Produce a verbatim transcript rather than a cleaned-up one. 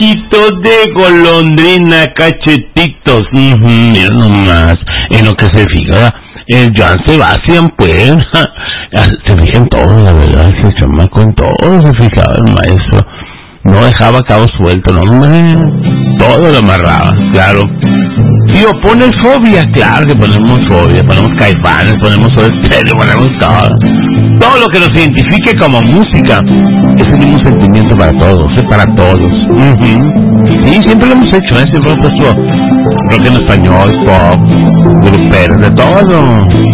de golondrina, cachetitos. Uh-huh, mira nomás en lo que se fija el Joan Sebastián, pues. Se fija en todo, la verdad, ese chamaco en todo se fijaba el maestro. No dejaba cabo suelto, no, hombre. Todo lo amarraba, claro. Tío, pones Fobia, claro que ponemos Fobia, ponemos Caifanes, ponemos Soda Stereo, ponemos todo. Todo lo que nos identifique como música es el mismo sentimiento para todos, es para todos. Uh-huh. Sí, siempre lo hemos hecho, ¿eh? Siempre hemos puesto rock en español, pop, grupero, de todo.